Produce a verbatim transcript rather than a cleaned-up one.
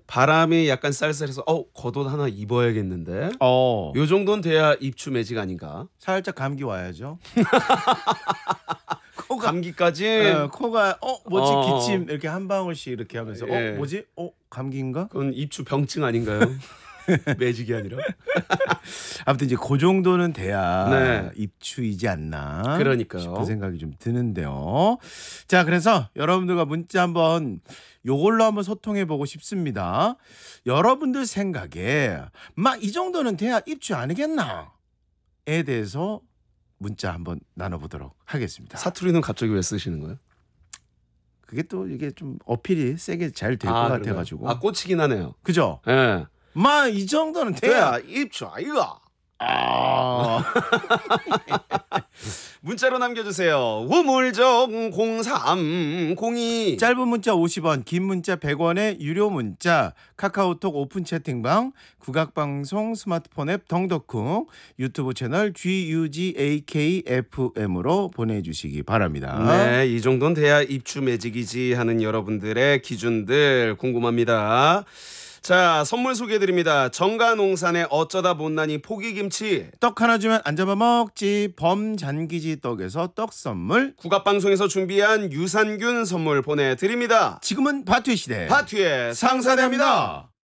바람이 약간 쌀쌀해서 어 겉옷 하나 입어야겠는데. 어. 요 정도는 돼야 입추 매직 아닌가? 살짝 감기 와야죠. 코가 감기까지. 어, 코가 어 뭐지 어. 기침 이렇게 한 방울씩 이렇게 하면서 예. 어 뭐지 어 감기인가? 그건 입추 병증 아닌가요? 매직이 아니라. 아무튼 이제 그 정도는 돼야 네. 입추이지 않나 그러니까요. 싶은 생각이 좀 드는데요. 자, 그래서 여러분들과 문자 한번 요걸로 한번 소통해 보고 싶습니다. 여러분들 생각에 막 이 정도는 돼야 입추 아니겠나에 대해서 문자 한번 나눠보도록 하겠습니다. 사투리는 갑자기 왜 쓰시는 거예요? 그게 또 이게 좀 어필이 세게 잘 될 것 아, 같아가지고. 아 꽂히긴 하네요. 그죠? 예. 마 이 정도는 돼야. 돼야 입추 아이가. 아. 문자로 남겨주세요. 우물정 공삼공이. 짧은 문자 오십 원, 긴 문자 백 원의 유료 문자, 카카오톡 오픈 채팅방, 국악방송 스마트폰 앱 덩덕쿵, 유튜브 채널 지유지에이케이에프엠으로 보내주시기 바랍니다. 네, 이 정도는 돼야 입추 매직이지 하는 여러분들의 기준들 궁금합니다. 자, 선물 소개해드립니다. 정가농산의 어쩌다 못난이 포기김치, 떡 하나 주면 안 잡아 먹지 범잔기지 떡에서 떡 선물, 국악방송에서 준비한 유산균 선물 보내드립니다. 지금은 바투의 시대 바투의 상사대입니다.